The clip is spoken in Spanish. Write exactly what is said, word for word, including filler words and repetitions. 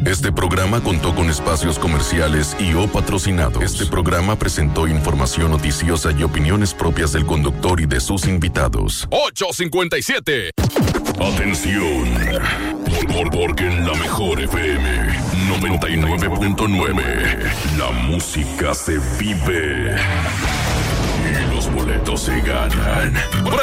Este programa contó con espacios comerciales y o patrocinados. Este programa presentó información noticiosa y opiniones propias del conductor y de sus invitados. ocho cincuenta y siete. Atención, por, por, porque en la mejor F M noventa y nueve punto nueve la música se vive y los boletos se ganan.